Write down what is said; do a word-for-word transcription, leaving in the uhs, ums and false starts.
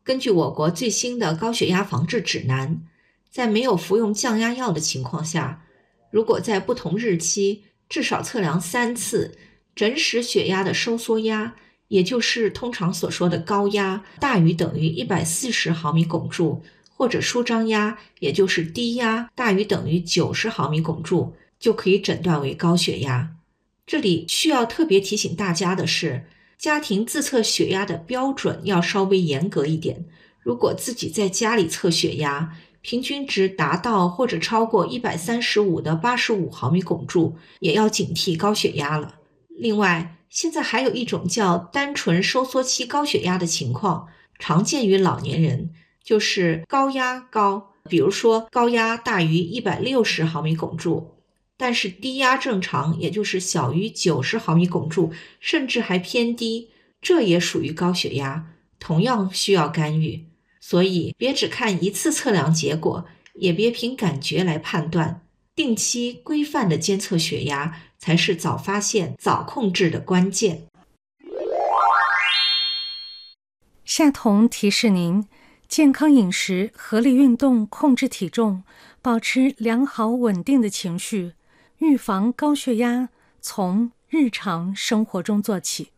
根据我国最新的高血压防治指南，在没有服用降压药的情况下，如果在不同日期至少测量三次，诊室血压的收缩压，也就是通常所说的高压，大于等于一百四十毫米汞柱，或者舒张压，也就是低压，大于等于九十毫米汞柱，就可以诊断为高血压。这里需要特别提醒大家的是，家庭自测血压的标准要稍微严格一点。如果自己在家里测血压，平均值达到或者超过一百三十五的八十五毫米汞柱，也要警惕高血压了。另外，现在还有一种叫单纯收缩期高血压的情况，常见于老年人，就是高压高，比如说高压大于一百六十毫米汞柱，但是低压正常，也就是小于九十毫米汞柱，甚至还偏低，这也属于高血压，同样需要干预。所以别只看一次测量结果，也别凭感觉来判断，定期规范的监测血压才是早发现、早控制的关键。 夏彤提示您，健康饮食、合理运动、控制体重，保持良好稳定的情绪，预防高血压，从日常生活中做起。